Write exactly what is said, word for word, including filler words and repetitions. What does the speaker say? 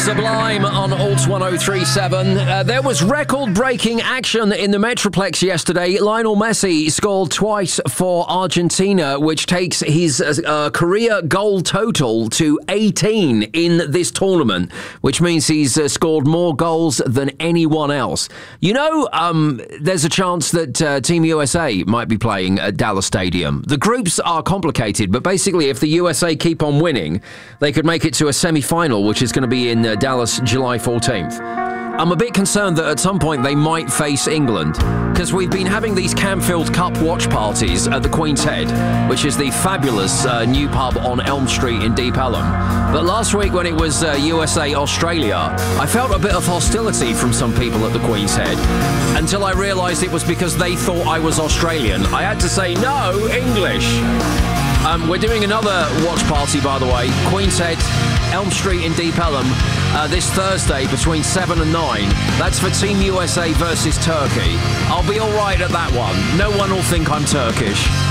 Sublime on Alt one oh three point seven. Uh, there was record-breaking action in the Metroplex yesterday. Lionel Messi scored twice for Argentina, which takes his uh, career goal total to eighteen in this tournament, which means he's uh, scored more goals than anyone else. You know, um, there's a chance that uh, Team U S A might be playing at Dallas Stadium. The groups are complicated, but basically if the U S A keep on winning, they could make it to a semi-final, which is going to be in uh, Dallas July fourteenth. I'm a bit concerned that at some point they might face England, because we've been having these Camfield Cup watch parties at the Queen's Head, which is the fabulous uh, new pub on Elm Street in Deep Ellum. But last week when it was uh, U S A Australia, I felt a bit of hostility from some people at the Queen's Head, until I realised it was because they thought I was Australian. I had to say, no, English. Um, we're doing another watch party, by the way, Queen's Head, Elm Street in Deep Ellum, uh, this Thursday between seven and nine. That's for Team U S A versus Turkey. I'll be all right at that one. No one will think I'm Turkish.